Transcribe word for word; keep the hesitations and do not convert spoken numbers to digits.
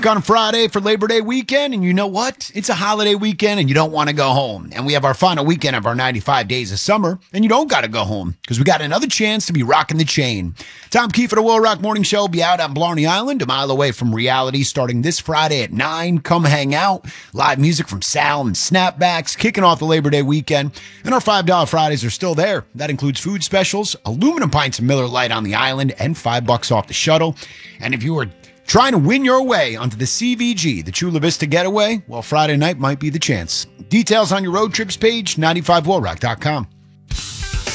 On Friday for Labor Day weekend, and you know what? It's a holiday weekend, and you don't want to go home. And we have our final weekend of our ninety-five days of summer, and you don't got to go home because we got another chance to be rocking the chain. Tom Key for the Will Rock Morning Show will be out on Blarney Island, a mile away from reality, starting this Friday at nine. Come hang out. Live music from Sal and Snapbacks, kicking off the Labor Day weekend. And our five dollar Fridays are still there. That includes food specials, aluminum pints of Miller Lite on the island, and five bucks off the shuttle. And if you are trying to win your way onto the C V G, the Chula Vista Getaway, well, Friday night might be the chance. Details on your road trips page, ninety-five will rock dot com.